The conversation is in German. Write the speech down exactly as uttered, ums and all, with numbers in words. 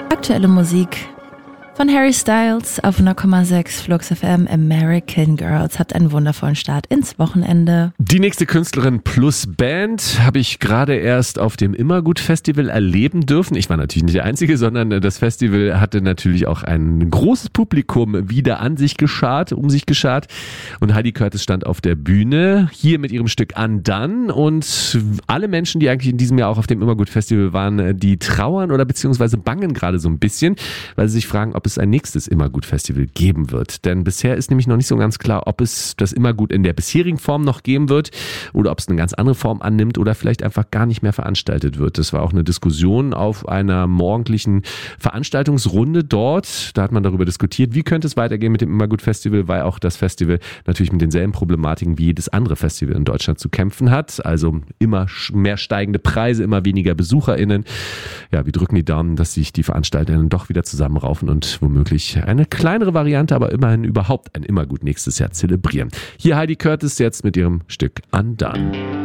Aktuelle Musik von Harry Styles auf null Komma sechs Flux F M. American Girls. Habt einen wundervollen Start ins Wochenende. Die nächste Künstlerin plus Band habe ich gerade erst auf dem Immergut-Festival erleben dürfen. Ich war natürlich nicht der Einzige, sondern das Festival hatte natürlich auch ein großes Publikum wieder an sich geschart, um sich geschart. Und Heidi Curtis stand auf der Bühne, hier mit ihrem Stück Undone. Und alle Menschen, die eigentlich in diesem Jahr auch auf dem Immergut-Festival waren, die trauern oder beziehungsweise bangen gerade so ein bisschen, weil sie sich fragen, ob es ein nächstes Immergut-Festival geben wird. Denn bisher ist nämlich noch nicht so ganz klar, ob es das Immergut in der bisherigen Form noch geben wird oder ob es eine ganz andere Form annimmt oder vielleicht einfach gar nicht mehr veranstaltet wird. Das war auch eine Diskussion auf einer morgendlichen Veranstaltungsrunde dort. Da hat man darüber diskutiert, wie könnte es weitergehen mit dem Immergut-Festival, weil auch das Festival natürlich mit denselben Problematiken wie jedes andere Festival in Deutschland zu kämpfen hat. Also immer mehr steigende Preise, immer weniger BesucherInnen. Ja, wir drücken die Daumen, dass sich die VeranstalterInnen doch wieder zusammenraufen und womöglich eine kleinere Variante, aber immerhin überhaupt ein Immergut nächstes Jahr zelebrieren. Hier Heidi Curtis jetzt mit ihrem Stück Undone.